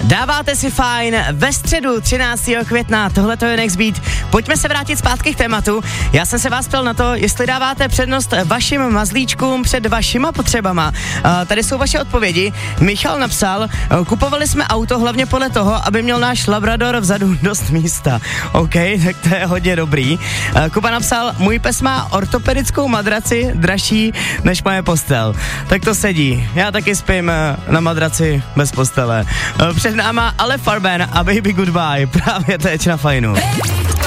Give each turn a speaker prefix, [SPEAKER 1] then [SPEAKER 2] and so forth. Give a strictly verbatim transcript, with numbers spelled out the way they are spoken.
[SPEAKER 1] Dáváte si fajn ve středu třináctého května, tohle to je Next Beat. Pojďme se vrátit zpátky k tématu. Já jsem se vás ptal na to, jestli dáváte přednost vašim mazlíčkům před vašima potřebama. Uh, tady jsou vaše odpovědi. Michal napsal, uh, kupovali jsme auto hlavně podle toho, aby měl náš Labrador vzadu dost místa. OK, tak to je hodně dobrý. Uh, Kuba napsal, můj pes má ortopedickou madraci dražší než moje postel. Tak to sedí. Já taky spím uh, na madraci bez postele. Uh, před náma ale Farben a Baby Goodbye právě teď na Fajnu.